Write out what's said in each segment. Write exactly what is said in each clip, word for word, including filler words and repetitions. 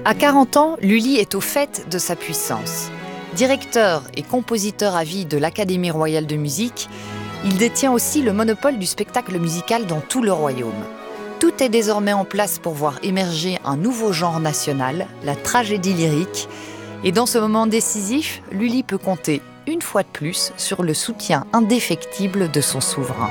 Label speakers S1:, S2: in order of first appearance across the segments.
S1: À quarante ans, Lully est au fait de sa puissance. Directeur et compositeur à vie de l'Académie royale de musique, il détient aussi le monopole du spectacle musical dans tout le royaume. Tout est désormais en place pour voir émerger un nouveau genre national, la tragédie lyrique. Et dans ce moment décisif, Lully peut compter une fois de plus sur le soutien indéfectible de son souverain.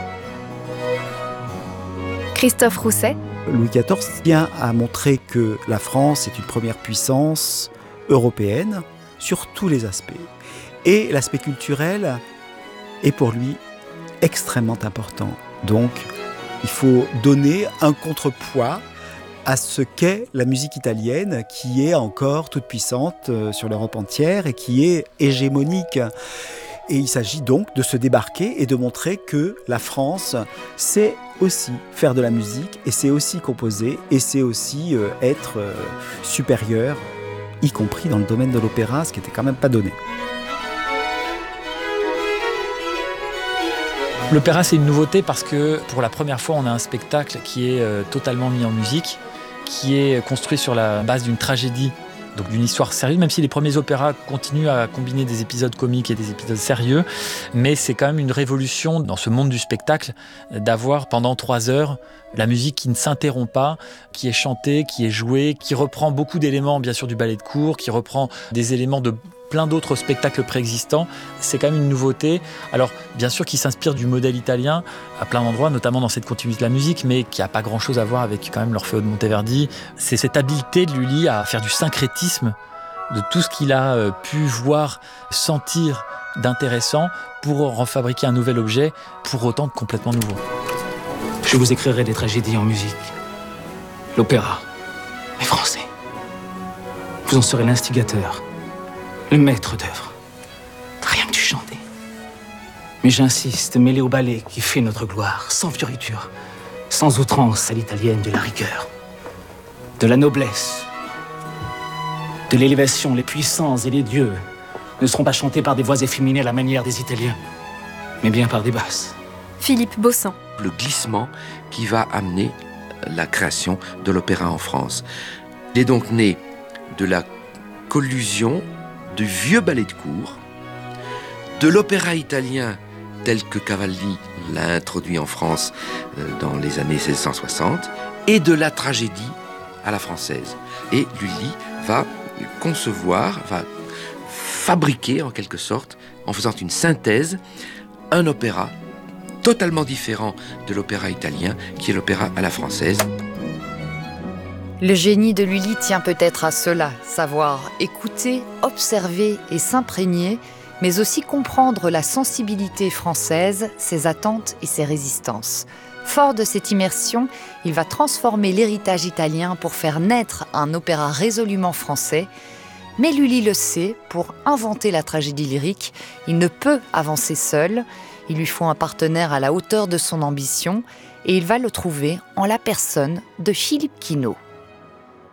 S2: Christophe Rousset.
S3: Louis quatorze tient à montrer que la France est une première puissance européenne sur tous les aspects. Et l'aspect culturel est pour lui extrêmement important. Donc, il faut donner un contrepoids à ce qu'est la musique italienne, qui est encore toute puissante sur l'Europe entière et qui est hégémonique. Et il s'agit donc de se débarquer et de montrer que la France sait aussi faire de la musique, et c'est aussi composer, et c'est aussi euh, être euh, supérieur, y compris dans le domaine de l'opéra, ce qui n'était quand même pas donné.
S4: L'opéra, c'est une nouveauté parce que pour la première fois, on a un spectacle qui est euh, totalement mis en musique, qui est construit sur la base d'une tragédie, donc d'une histoire sérieuse, même si les premiers opéras continuent à combiner des épisodes comiques et des épisodes sérieux, mais c'est quand même une révolution dans ce monde du spectacle d'avoir pendant trois heures la musique qui ne s'interrompt pas, qui est chantée, qui est jouée, qui reprend beaucoup d'éléments bien sûr du ballet de cour, qui reprend des éléments de plein d'autres spectacles préexistants. C'est quand même une nouveauté. Alors, bien sûr, qui s'inspire du modèle italien à plein d'endroits, notamment dans cette continuité de la musique, mais qui n'a pas grand-chose à voir avec quand même l'Orfeo de Monteverdi. C'est cette habileté de Lully à faire du syncrétisme de tout ce qu'il a pu voir, sentir d'intéressant pour en fabriquer un nouvel objet, pour autant complètement nouveau.
S5: Je vous écrirai des tragédies en musique. L'opéra, mais français. Vous en serez l'instigateur. Le maître d'œuvre. Rien que du chanter. Mais j'insiste, mêlé au ballet qui fait notre gloire, sans fioriture, sans outrance à l'italienne de la rigueur, de la noblesse, de l'élévation. Les puissants et les dieux ne seront pas chantés par des voix efféminées à la manière des Italiens, mais bien par des basses.
S2: Philippe Baussan.
S6: Le glissement qui va amener la création de l'opéra en France. Il est donc né de la collusion du vieux ballet de cour, de l'opéra italien tel que Cavalli l'a introduit en France dans les années seize cent soixante, et de la tragédie à la française. Et Lully va concevoir, va fabriquer en quelque sorte, en faisant une synthèse, un opéra totalement différent de l'opéra italien, qui est l'opéra à la française.
S1: Le génie de Lully tient peut-être à cela, savoir écouter, observer et s'imprégner, mais aussi comprendre la sensibilité française, ses attentes et ses résistances. Fort de cette immersion, il va transformer l'héritage italien pour faire naître un opéra résolument français. Mais Lully le sait, pour inventer la tragédie lyrique, il ne peut avancer seul. Il lui faut un partenaire à la hauteur de son ambition, et il va le trouver en la personne de Philippe Quinault.